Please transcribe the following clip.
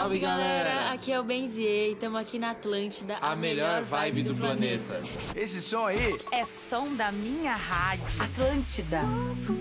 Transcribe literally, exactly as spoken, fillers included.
Salve, galera! Aqui é o Benzier e estamos aqui na Atlântida, a, a melhor vibe do, do planeta. planeta. Esse som aí é som da minha rádio. Atlântida.